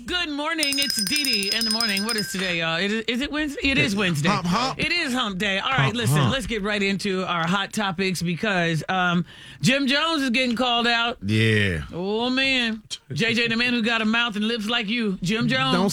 Good morning. It's Dee Dee in the morning. What is today, y'all? Is it Wednesday? It is Wednesday. Hump. It is hump day. All right, listen, let's get right into our hot topics because Jim Jones is getting called out. Yeah. Oh, man. JJ, the man who got a mouth and lips like you. Jim Jones. Don't